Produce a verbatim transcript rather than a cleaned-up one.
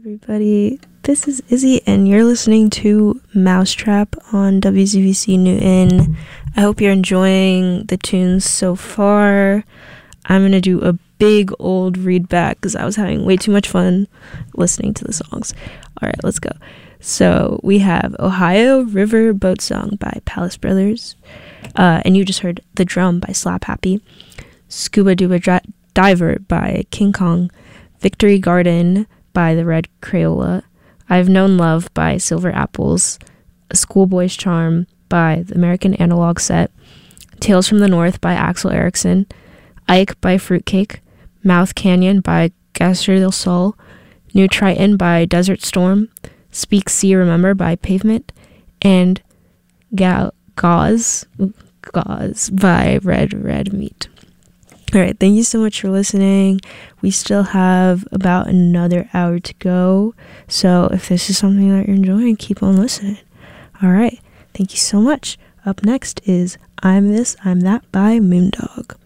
everybody. This is Izzy, and you're listening to Mousetrap on W Z V C Newton. I hope you're enjoying the tunes so far. I'm going to do a big old read back because I was having way too much fun listening to the songs. All right, let's go. So we have Ohio River Boat Song by Palace Brothers. Uh, and you just heard The Drum by Slap Happy. Scuba Duba Dra- Diver by King Kong. Victory Garden by The Red Crayola. I've Known Love by Silver Apples. A Schoolboy's Charm by The American Analog Set. Tales from the North by Axel Erickson. Ike by Fruitcake. Mouth Canyon by Gaster del Sol. New Triton by Desert Storm. Speak See Remember by Pavement. And Ga- Gauze, Gauze by Red Red Meat. All right, thank you so much for listening. We still have about another hour to go. So if this is something that you're enjoying, keep on listening. All right, thank you so much. Up next is I'm This, I'm That by Moondog.